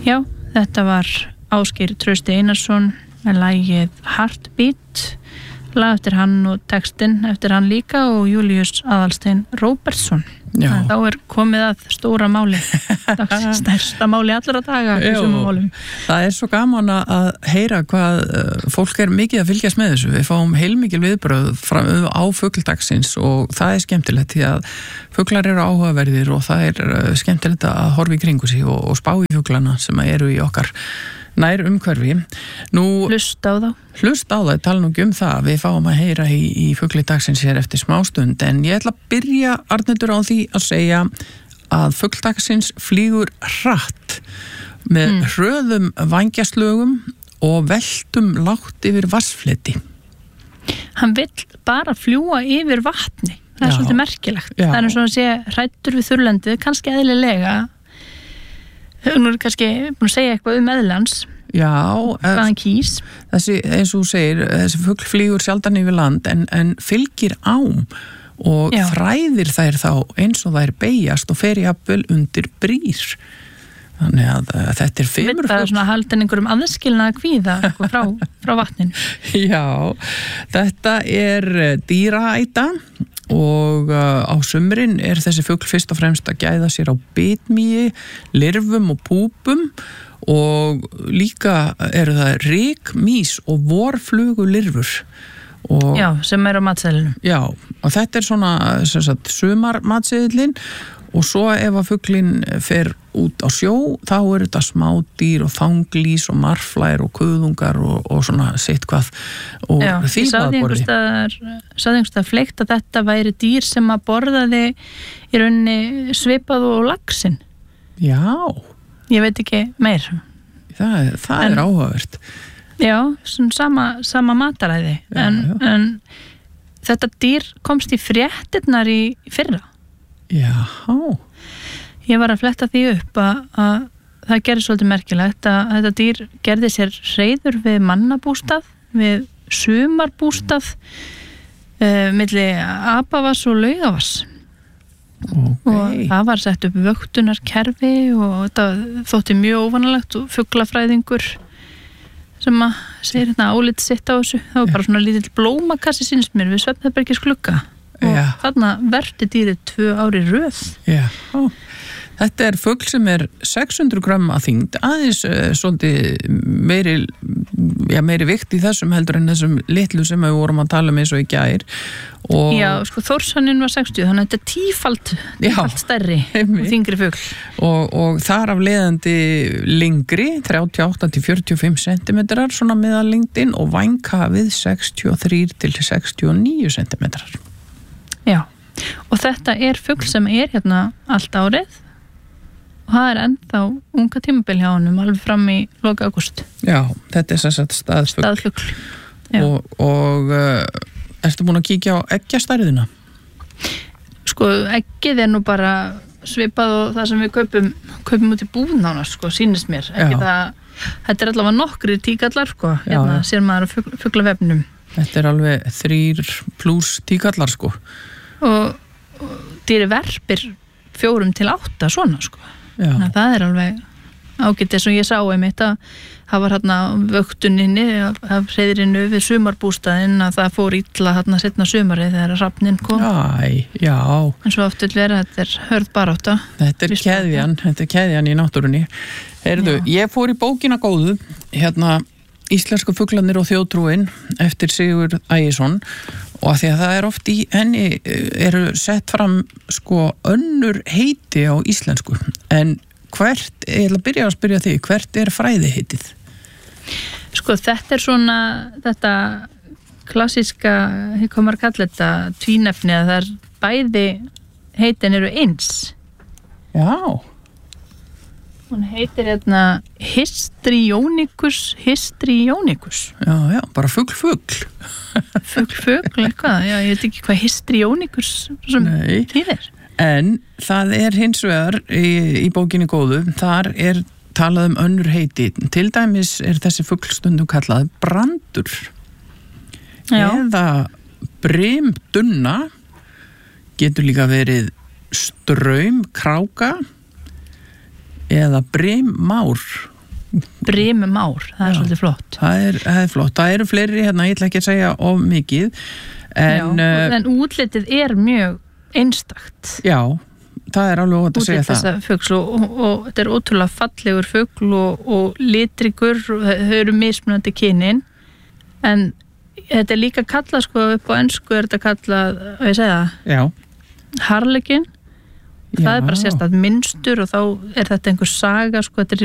Já, þetta var Ásgeir Trausti Einarsson með lagið Heartbeat, lag eftir hann og textinn eftir hann líka og Júlíus Aðalstein Róbertsson. Þá komið að stóra máli, stærsta máli allra daga. Það svo gaman að heyra hvað fólk mikið að fylgjast með þessu. Við fáum heilmikil viðbrögð á fugldagsins og það skemmtilegt því að fuglar eru áhugaverðir og það skemmtilegt að horfa í kringu sig og spá í fuglana sem eru í okkar nær umhverfi. Hlusta á það, tala nú ekki það. Við fáum að heyra í fugli dagsins hér eftir smástund, en ég ætla að byrja, Arnhildur, á því að segja að fugldagsins flýgur hratt með hröðum vængjaslögum og veltum lágt yfir vatnsfleti. Hann vill bara fljúga yfir vatni. Það svolítið merkilegt. Það eins og að sé hræddur við þurrlendið, kannski eðlilega. Nú kannski búin að segja eitthvað eðlans. Hvað hann kýs. Þessi, eins og þú segir, þessi fugl flýgur sjaldan yfir land en fylgir ám og þræðir þær þá eins og þær beyjast og fer jafnvel undir brýr. Þannig að þetta femurfugl. Það svona haldin einhverjum aðskilnaða kvíða frá vatninu. Já, þetta dýraæta. Og á sumrin þessi fugl fyrst og fremst að gæða sér á bitmýi, lirfum og púpum og líka eru það ryk, mýs og vorflugulirfur. Já, sem á matseðlinum. Já, og þetta svona sumarmatseðlin og svo ef að fuglinn fer út á sjó þá þetta smádýr og þanglís og marflær og kuðungar og svona sitt hvað og því maðurborði. Sáði einhverstað fleikt að þetta væri dýr sem að borðaði í rauninni svipað og laxinn. Já. Ég veit ekki meir. Það áhugavert. Já, sama mataræði. En þetta dýr komst í fréttirnar í fyrra. Já. Ég var að fletta því upp að það gerði svolítið merkilegt að þetta dýr gerði sér hreiður við mannabústað, við sumarbústað, milli Apavass og Laugavass. Og það var sett upp vöktunarkerfi og þetta þótti mjög óvanalegt og fuglafræðingur sem að segir álit sitt á þessu. Það var bara svona lítill blómakassi sínst mér við Svefnherbergis glugga. Og þarna verti dýrið 2 ári röð. Já, þetta fugl sem 600 gram að þyngd, aðeins svolítið meiri vikt í þessum heldur en þessum litlu sem við vorum að tala eins og í gær. Já, sko Þórshönnun var 60, þannig að þetta tífalt stærri og þyngri fugl. Og þar af leiðandi lengri, 38 til 45 centimetrar, svona meðallengdin og vænghafið 63 til 69 centimetrar. Já, og þetta fugl sem hérna allt árið og það ennþá unga tímabil hjá honum alveg fram í loka ágúst. Já, þetta sem sagt staðfugl. Og ertu búin að kíkja á eggjastærðina? Sko, eggið nú bara svipað og það sem við kaupum út í búðnána, sko, sýnist mér. Þetta allavega nokkrir tíkallar, sko, hérna sér maður á fuglavefnum. Þetta alveg 3+ tíkallar, sko. Og dýri verpir 4 til 8 svona, sko. Þannig að það alveg ágætið sem ég sá einmitt að það var hérna vöktuninni af hreiðrinu við sumarbústaðinn að það fór illa hérna setna sumarið þegar hrafninn kom. Já. En svo oft vil vera þetta hörð barátta. Þetta keðjan í náttúrunni. Heyrðu, ég fór í bókina góðu, hérna Íslensku fuglarnir og þjóðtrúin eftir Sigurð Ægisson og að því að það oft í henni eru sett fram sko önnur heiti á íslensku en ég ætla að byrja að spyrja því, hvert fræðiheitið? Sko þetta svona þetta klassíska, hvað maður kallar þetta, tvínefni að það bæði heitin eru eins. Já. Hún heitir hérna Histrionicus. Já, bara fugl. Fugl, eitthvað. Já, ég veit ekki hvað Histrionicus sem þýðir. En það hins vegar í bókinni góðu, þar talað önnur heiti. Til dæmis þessi fugl stundum kallað brandur. Já. Eða brimdunna, getur líka verið straumkráka eða brimmár brimum ár, það svolítið flott. Það er flott, það eru fleiri hérna, ég ætla ekki að segja of mikið en útlitið er mjög einstakt. Já, það er alveg óvægt að segja það. Útlit þessa fugls og þetta er ótrúlega fallegur fugl og litrikur, þau eru mismunandi kynin, en þetta er líka kallað sko upp á ensku er þetta kallað, að ég segja það? Já. Harlekin. Það er bara sérstætt minnstur og þá er þetta einhver saga sko, þetta er